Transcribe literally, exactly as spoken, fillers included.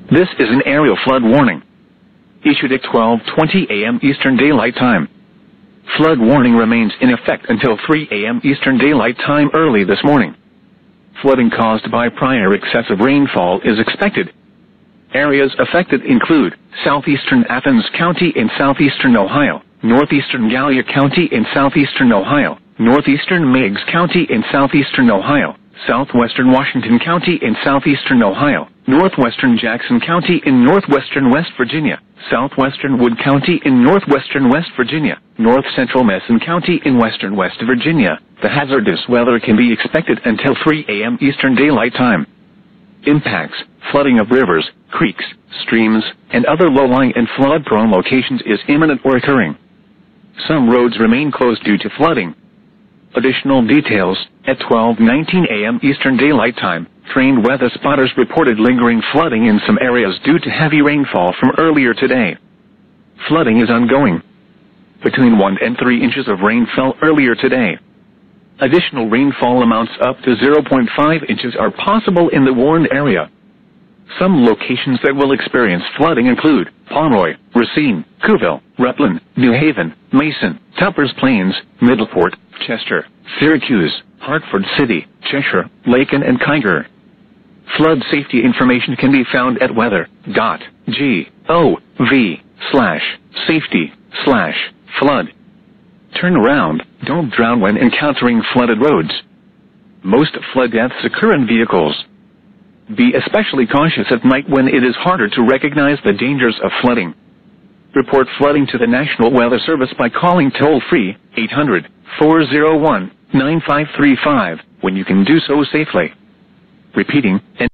This is an aerial flood warning issued at twelve twenty a m Eastern Daylight Time. Flood warning remains in effect until three a m Eastern Daylight Time early this morning. Flooding caused by prior excessive rainfall is expected. Areas affected include southeastern Athens County in southeastern Ohio, northeastern Gallia County in southeastern Ohio, northeastern Meigs County in southeastern Ohio, southwestern Washington County in southeastern Ohio, northwestern Jackson County in northwestern West Virginia, southwestern Wood County in northwestern West Virginia, north central Mason County in western West Virginia. The hazardous weather can be expected until three a m Eastern Daylight Time. Impacts: flooding of rivers, creeks, streams, and other low-lying and flood-prone locations is imminent or occurring. Some roads remain closed due to flooding. Additional details: at twelve nineteen a m Eastern Daylight Time, trained weather spotters reported lingering flooding in some areas due to heavy rainfall from earlier today. Flooding is ongoing. Between one and three inches of rain fell earlier today. Additional rainfall amounts up to zero point five inches are possible in the warned area. Some locations that will experience flooding include Pomeroy, Racine, Couville, Rutland, New Haven, Mason, Tuppers Plains, Middleport, Chester, Syracuse, Hartford City, Cheshire, Lakin, and Kiger. Flood safety information can be found at weather dot gov slash safety slash flood. Turn around, don't drown when encountering flooded roads. Most flood deaths occur in vehicles. Be especially cautious at night when it is harder to recognize the dangers of flooding. Report flooding to the National Weather Service by calling toll-free eight hundred, four oh one, nine five three five when you can do so safely. Repeating,